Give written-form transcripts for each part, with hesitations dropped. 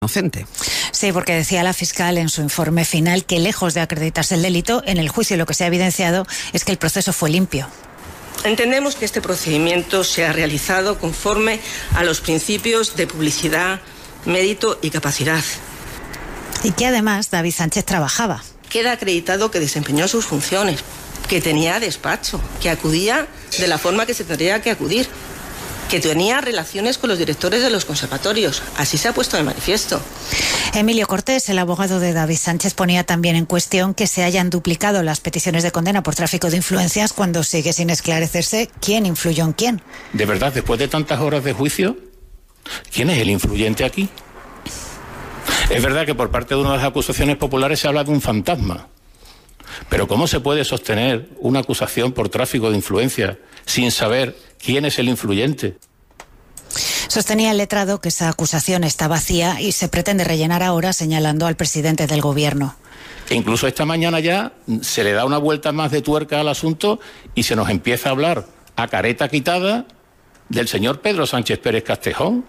inocente. Sí, porque decía la fiscal en su informe final que lejos de acreditarse el delito, en el juicio lo que se ha evidenciado es que el proceso fue limpio. Entendemos que este procedimiento se ha realizado conforme a los principios de publicidad, mérito y capacidad. Y que además David Sánchez trabajaba. Queda acreditado que desempeñó sus funciones, que tenía despacho, que acudía de la forma que se tendría que acudir, que tenía relaciones con los directores de los conservatorios. Así se ha puesto de manifiesto. Emilio Cortés, el abogado de David Sánchez, ponía también en cuestión que se hayan duplicado las peticiones de condena por tráfico de influencias cuando sigue sin esclarecerse quién influyó en quién. De verdad, después de tantas horas de juicio, ¿quién es el influyente aquí? Es verdad que por parte de una de las acusaciones populares se habla de un fantasma. Pero ¿cómo se puede sostener una acusación por tráfico de influencias sin saber quién es el influyente? Sostenía el letrado que esa acusación está vacía y se pretende rellenar ahora señalando al presidente del gobierno. E incluso esta mañana ya se le da una vuelta más de tuerca al asunto y se nos empieza a hablar a careta quitada del señor Pedro Sánchez Pérez Castejón,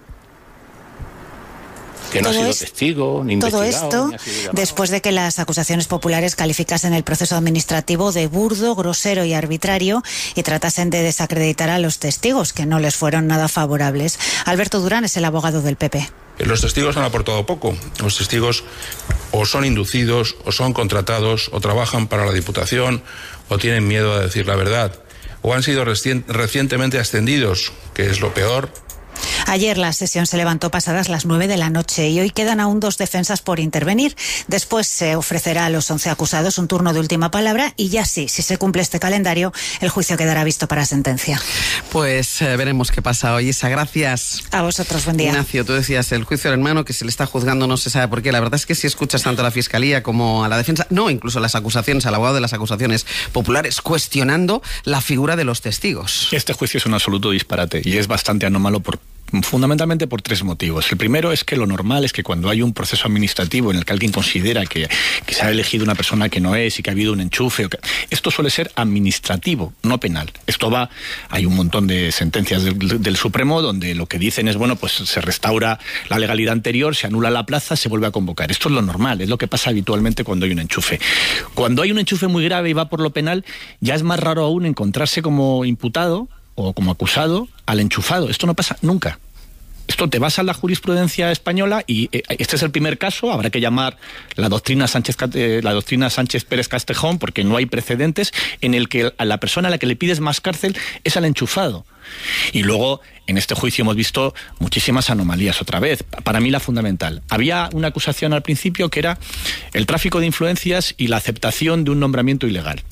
que no ha sido testigo, ni investigado. Todo esto después de que las acusaciones populares calificasen el proceso administrativo de burdo, grosero y arbitrario y tratasen de desacreditar a los testigos, que no les fueron nada favorables. Alberto Durán es el abogado del PP. Los testigos han aportado poco. Los testigos o son inducidos, o son contratados, o trabajan para la Diputación, o tienen miedo a decir la verdad, o han sido recientemente ascendidos, que es lo peor. Ayer la sesión se levantó pasadas las 9 de la noche y hoy quedan aún 2 defensas por intervenir. Después se ofrecerá a los 11 acusados un turno de última palabra y ya sí, si se cumple este calendario, el juicio quedará visto para sentencia. Pues veremos qué pasa hoy. Isa, gracias. A vosotros, buen día. Ignacio, tú decías el juicio del hermano que se le está juzgando, no se sabe por qué. La verdad es que si escuchas tanto a la Fiscalía como a la defensa, no, incluso las acusaciones, al abogado de las acusaciones populares, cuestionando la figura de los testigos. Este juicio es un absoluto disparate y es bastante anómalo fundamentalmente por 3 motivos. El primero es que lo normal es que cuando hay un proceso administrativo en el que alguien considera que se ha elegido una persona que no es y que ha habido un enchufe, esto suele ser administrativo, no penal. Hay un montón de sentencias del Supremo donde lo que dicen es, bueno, pues se restaura la legalidad anterior, se anula la plaza, se vuelve a convocar. Esto es lo normal, es lo que pasa habitualmente cuando hay un enchufe. Cuando hay un enchufe muy grave y va por lo penal, ya es más raro aún encontrarse como imputado o como acusado al enchufado. Esto no pasa nunca. Esto te vas a la jurisprudencia española y este es el primer caso. Habrá que llamar la doctrina Sánchez Pérez Castejón, porque no hay precedentes en el que a la persona a la que le pides más cárcel es al enchufado. Y luego, en este juicio hemos visto muchísimas anomalías otra vez. Para mí la fundamental. Había una acusación al principio que era el tráfico de influencias y la aceptación de un nombramiento ilegal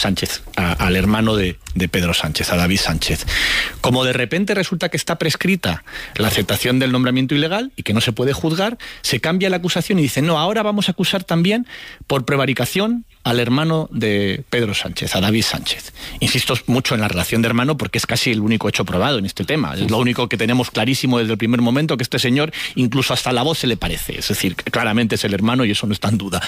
al hermano de Pedro Sánchez, a David Sánchez. Como de repente resulta que está prescrita la aceptación del nombramiento ilegal y que no se puede juzgar, se cambia la acusación y dice, no, ahora vamos a acusar también por prevaricación al hermano de Pedro Sánchez, a David Sánchez. Insisto mucho en la relación de hermano porque es casi el único hecho probado en este tema. Es lo único que tenemos clarísimo desde el primer momento, que este señor incluso hasta la voz se le parece. Es decir, claramente es el hermano y eso no está en duda.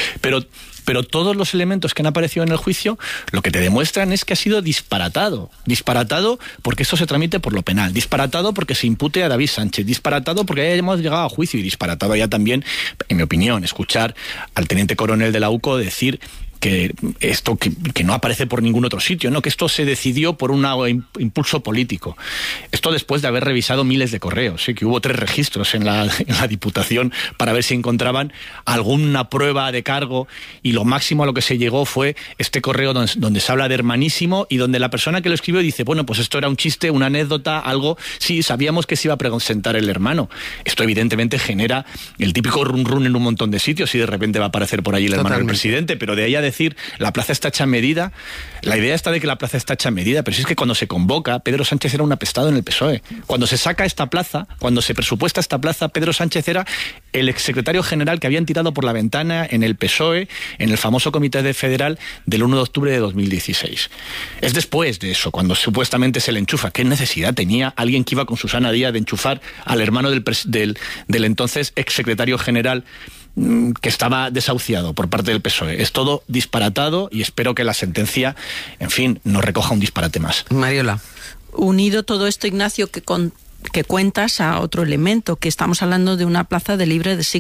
Pero todos los elementos que han aparecido en el juicio lo que te demuestran es que ha sido disparatado. Disparatado porque esto se tramite por lo penal. Disparatado porque se impute a David Sánchez. Disparatado porque ya hemos llegado a juicio. Y disparatado ya también, en mi opinión, escuchar al teniente coronel de la UCO decir que esto que no aparece por ningún otro sitio, ¿no? Que esto se decidió por un impulso político. Esto después de haber revisado miles de correos, ¿sí? Que hubo 3 registros en la Diputación para ver si encontraban alguna prueba de cargo y lo máximo a lo que se llegó fue este correo donde se habla de hermanísimo y donde la persona que lo escribió dice, bueno, pues esto era un chiste, una anécdota, algo, sí, sabíamos que se iba a presentar el hermano. Esto evidentemente genera el típico run en un montón de sitios y de repente va a aparecer por allí el hermano del presidente, pero de ahí a decir la plaza está hecha a medida, la idea está de que la plaza está hecha a medida, pero si es que cuando se convoca, Pedro Sánchez era un apestado en el PSOE. Cuando se saca esta plaza, cuando se presupuesta esta plaza, Pedro Sánchez era el exsecretario general que habían tirado por la ventana en el PSOE, en el famoso Comité Federal del 1 de octubre de 2016. Es después de eso, cuando supuestamente se le enchufa. ¿Qué necesidad tenía alguien que iba con Susana Díaz de enchufar al hermano del entonces exsecretario general que estaba desahuciado por parte del PSOE? Es todo disparatado y espero que la sentencia, en fin, no recoja un disparate más. Mariola. Unido todo esto, Ignacio, que con que cuentas a otro elemento, que estamos hablando de una plaza de libre designación